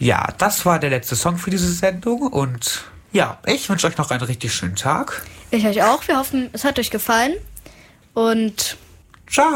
Ja, das war der letzte Song für diese Sendung und ja, ich wünsche euch noch einen richtig schönen Tag. Ich euch auch. Wir hoffen, es hat euch gefallen. Und Ciao.